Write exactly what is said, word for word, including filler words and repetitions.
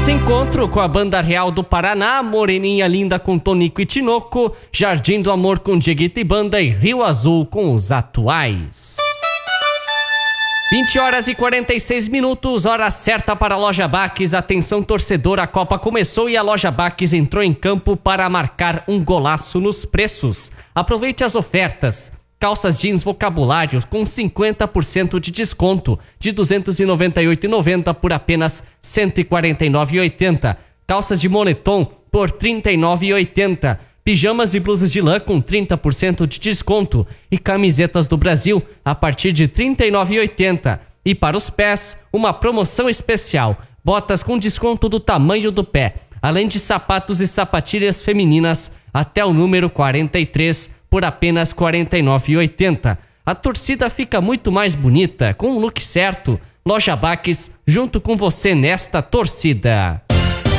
Nesse encontro com a Banda Real do Paraná, Moreninha Linda com Tonico e Tinoco, Jardim do Amor com Dieguito e Banda e Rio Azul com os Atuais. vinte horas e quarenta e seis minutos, hora certa para a Loja Baques. Atenção torcedor, a Copa começou e a Loja Baques entrou em campo para marcar um golaço nos preços. Aproveite as ofertas. Calças jeans vocabulário com cinquenta por cento de desconto, de duzentos e noventa e oito reais e noventa centavos por apenas cento e quarenta e nove reais e oitenta centavos. Calças de moletom por trinta e nove reais e oitenta centavos. Pijamas e blusas de lã com trinta por cento de desconto e camisetas do Brasil a partir de trinta e nove reais e oitenta centavos. E para os pés, uma promoção especial, botas com desconto do tamanho do pé, além de sapatos e sapatilhas femininas até o número quarenta e três por apenas quarenta e nove reais e oitenta centavos. A torcida fica muito mais bonita com o look certo. Loja Baques, junto com você nesta torcida.